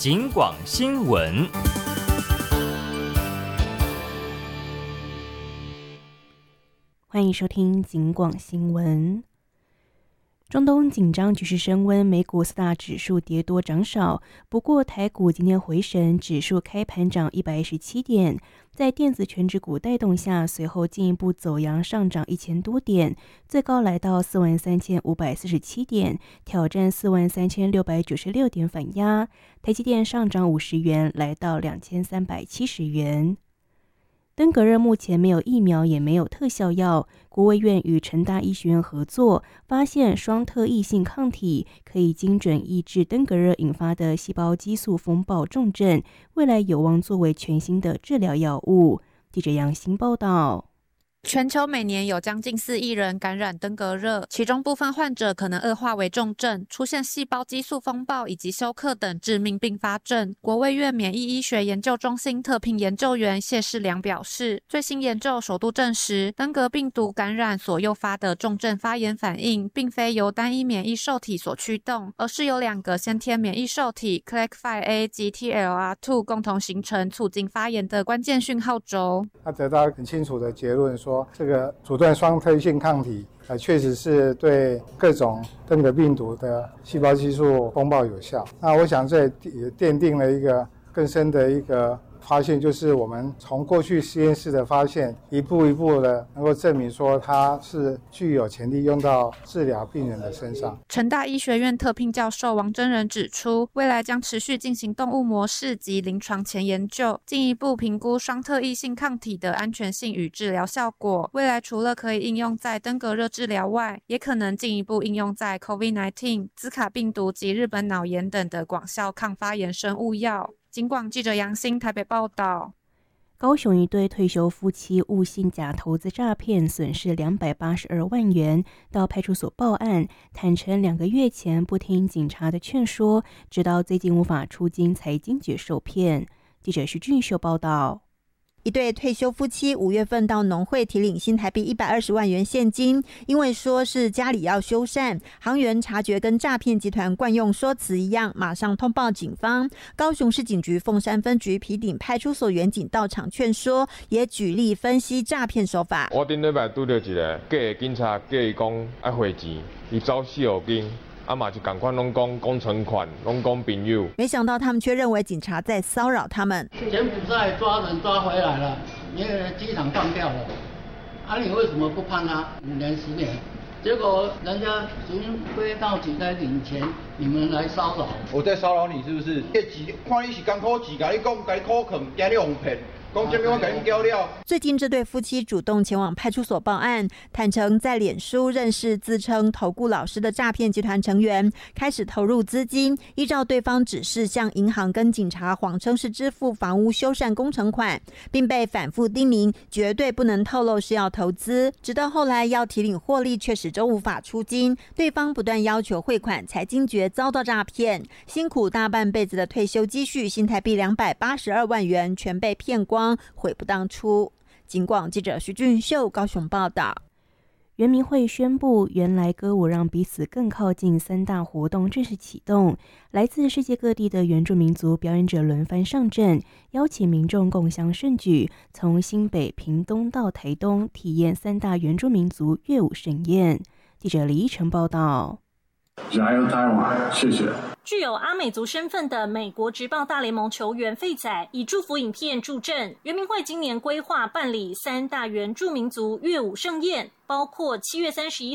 警广新闻。 欢迎收听警广新闻。中东紧张局势升温，美股四大指数跌多涨少，不过台股今天回神，指数开盘涨117点，在电子权值股带动下，随后进一步走阳上涨1000多点，最高来到43547点，挑战43696点反压。台积电上涨50元，来到2370元。登革热目前没有疫苗，也没有特效药。国卫院与成大医学院合作，发现双特异性抗体可以精准抑制登革热引发的细胞激素风暴重症，未来有望作为全新的治疗药物。记者杨欣报道。 全球每年有将近4亿人感染登革热，其中部分患者可能恶化为重症，出现细胞激素风暴以及休克等致命并发症。国卫院免疫医学研究中心特聘研究员谢世良表示，最新研究首度证实，登革病毒感染所诱发的重症发炎反应，并非由单一免疫受体所驱动，而是由2个先天免疫受体 CLEC5A 及 TLR2 共同形成促进发炎的关键讯号轴。 他得到很清楚的结论说，这个阻断双特异性抗体确实是对各种登革病毒的细胞激素风暴有效。那我想这也奠定了一个更深的一个发现，就是我们从过去实验室的发现，一步一步的能够证明说它是具有潜力用到治疗病人的身上。 成大医学院特聘教授王真人指出，未来将持续进行动物模式及临床前研究，进一步评估双特异性抗体的安全性与治疗效果。未来除了可以应用在登革热治疗外，也可能进一步应用在 COVID-19、兹卡病毒及日本脑炎等的广效抗发炎生物药。警广记者杨欣台北报道。 高雄一对退休夫妻误信假投资诈骗，损失282万元，到派出所报案，坦承2个月前不听警察的劝说，直到最近无法出金才惊觉受骗。记者徐俊秀报道。 一对退休夫妻5月份到农会提领新台币120万元现金，因为说是家里要修缮，行员察觉跟诈骗集团惯用说辞一样，马上通报警方。高雄市警局凤山分局埤顶派出所员警到场劝说，也举例分析诈骗手法。 我顶礼拜拄到一个假的警察，叫伊讲要汇钱，伊走四号间。嘛就赶快拢讲存款，拢讲朋友。 没想到他们却认为警察在骚扰他们。 柬埔寨抓人抓回来了，那个机场放掉了，你为什么不判他5年10年？结果人家巡回到警在领钱，你们来骚扰。 我在骚扰你是不是？看你是艰苦钱，甲你讲，甲你苦劝，惊你哄骗。 最近这对夫妻主动前往派出所报案，坦承在脸书认识自称投顾老师的诈骗集团成员，开始投入资金，依照对方指示向银行跟警察谎称是支付房屋修缮工程款，并被反复叮咛绝对不能透露是要投资，直到后来要提领获利却始终无法出金，对方不断要求汇款，才惊觉遭到诈骗，辛苦大半辈子的退休积蓄新台币282万元全被骗光，悔不当初。警广记者徐俊秀高雄报道。 原民会宣布，原来歌舞让彼此更靠近3大活动正式启动，来自世界各地的原住民族表演者轮番上阵，邀请民众共襄盛举，从新北、屏东到台东体验3大原住民族乐舞盛宴。记者李依晨报道。 加油台湾，谢谢。 具有阿美族身份的美国职棒大联盟球员费仔以祝福影片助阵。原民会今年规划办理3大原住民族乐舞盛宴，包括7月31